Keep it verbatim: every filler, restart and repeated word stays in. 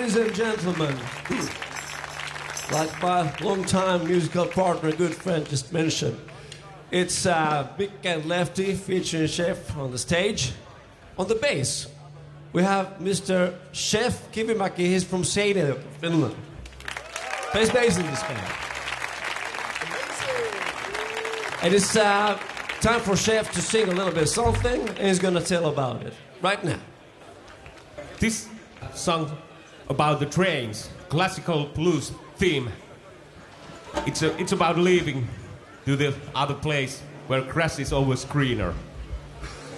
Ladies and gentlemen, like my long-time musical partner, good friend just mentioned, it's uh, Big and Lefty featuring Chef on the stage. On the bass, we have Mister Chef Kivimäki. He's from Seinäjoki, Finland. Plays bass in this band. And it's uh, time for Chef to sing a little bit of something, and he's gonna tell about it right now. This song about the trains, classical blues theme. It's a, it's about leaving to the other place where grass is always greener.